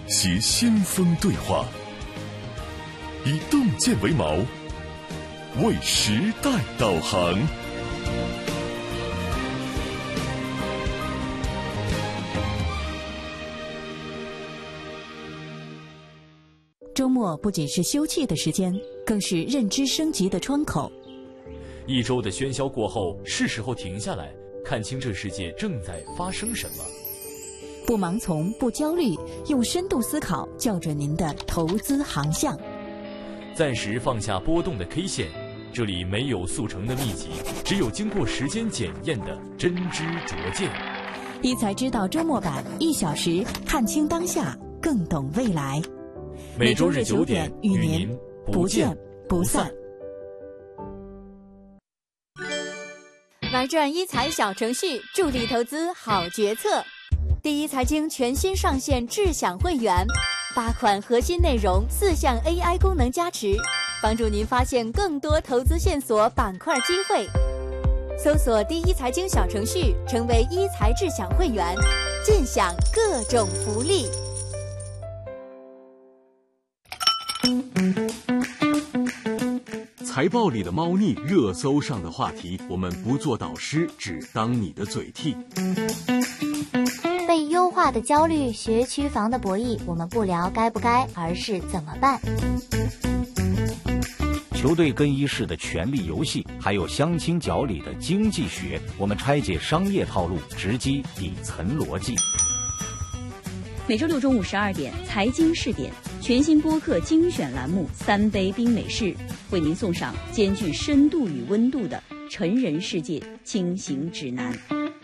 携先锋对话，以洞见为锚，为时代导航。 周末不仅是休憩的时间，更是认知升级的窗口。 一周的喧嚣过后，是时候停下来，看清这世界正在发生什么。 不盲从，不焦虑，用深度思考校准您的投资航向。 暂时放下波动的 K 线，这里没有速成的秘籍，只有经过时间检验的真知灼见。 一财知道周末版，1小时看清当下，更懂未来。 每周日9点与您不见不散。 玩转一财小程序，助力投资好决策。第一财经全新上线智享会员，8款核心内容，4项 AI 功能加持，帮助您发现更多投资线索、板块机会。搜索第一财经小程序，成为一财智享会员，尽享各种福利。 财报里的猫腻，热搜上的话题，我们不做导师，只当你的嘴替。 被优化的焦虑，学区房的博弈，我们不聊该不该，而是怎么办。 球队更衣室的权力游戏，还有相亲角里的经济学，我们拆解商业套路，直击底层逻辑。 每周6中午12点，财经试点全新播客精选栏目3杯冰美式，为您送上兼具深度与温度的成人世界轻行指南。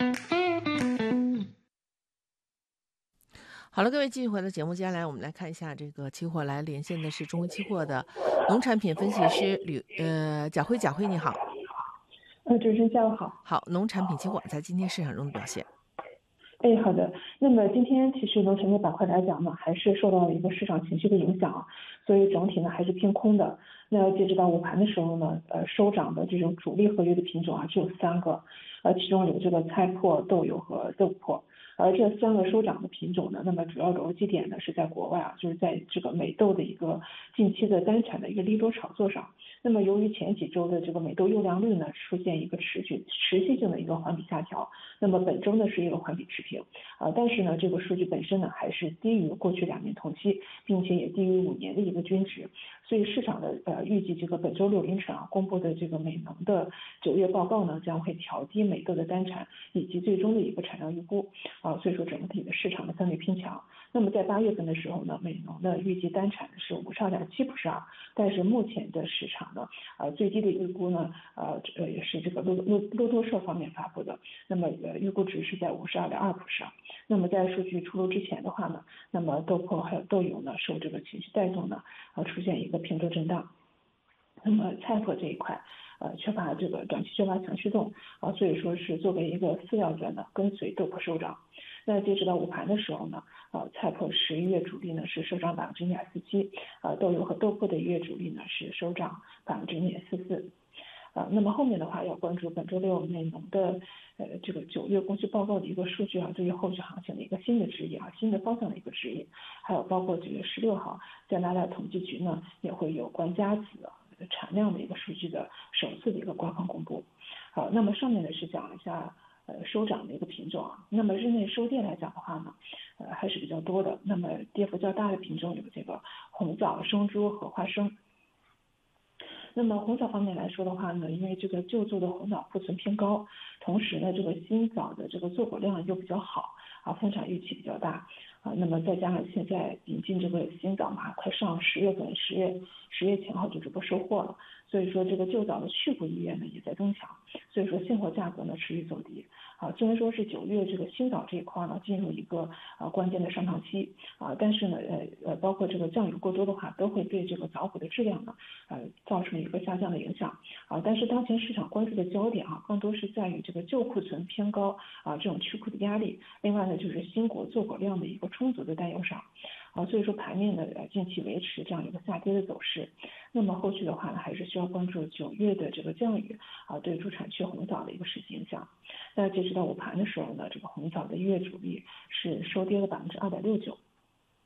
好了，各位继续回到节目，接下来我们来看一下这个期货，来连线的是中国期货的农产品分析师贾辉，贾辉你好。 主持人下午好。 好，农产品期货在今天市场中的表现。 好的。那么今天其实农产品板块来讲呢，还是受到了一个市场情绪的影响，所以整体呢还是偏空的。那截止到午盘的时候呢，收涨的这种主力合约的品种只有3个，其中有这个菜粕、豆油和豆粕。而这3个收涨的品种呢，那么主要的逻辑点呢是在国外就是在这个美豆的一个近期的单产的一个利多炒作上。那么由于前几周的这个美豆用量率呢出现一个持续性的一个环比下调，那么本周呢是一个环比持平，但是呢这个数据本身呢还是低于过去2年同期，并且也低于5年的一个均值，所以市场的预计这个本周6凌晨公布的这个美农的9月报告呢将会调低美豆的单产以及最终的一个产量预估。所以说整体的市场的相对偏强。那么在8月份的时候呢，美农的预计单产是52.7%，但是目前的市场呢，最低的预估呢，也是这个路透社方面发布的，那么预估值是在52.2%。那么在数据出炉之前的话呢，那么豆粕还有豆油呢，受这个情绪带动呢，出现一个偏多震荡。那么菜粕这一块，缺乏这个短期缺乏强驱动，所以说是作为一个饲料端呢，跟随豆粕收涨。那截止到午盘的时候呢，菜粕11月主力呢是收涨1.47%，豆油和豆粕的1月主力呢是收涨0.44%。那么后面的话要关注本周6美农的这个9月供需报告的一个数据对于后续行情的一个新的指引新的方向的一个指引，还有包括9月16号加拿大统计局呢也会有关家子产量的一个数据的首次的一个官方公布。好，那么上面呢是讲了一下收涨的一个品种那么日内收跌来讲的话呢，还是比较多的。那么跌幅较大的品种有这个红枣、生猪和花生。那么红枣方面来说的话呢，因为这个旧作的红枣库存偏高，同时呢这个新枣的这个做果量又比较好丰产预期比较大那么再加上现在引进这个新枣嘛，快上10月份10月前后就逐步收获了，所以说这个旧枣的续股意愿呢也在增强，所以说现货价格呢持续走低虽然说是9月这个新枣这一块呢进入一个关键的上涨期但是呢包括这个降雨过多的话，都会对这个枣果的质量呢造成一个下降的影响但是当前市场关注的焦点更多是在于这个旧库存偏高这种去库的压力，另外呢就是新果做果量的一个充足的担忧上所以说盘面呢近期维持这样一个下跌的走势。那么后续的话呢，还是需要关注9月的这个降雨对主产区红枣的一个实际影响。那截止到午盘的时候呢，这个红枣的1月主力是收跌了2.69%，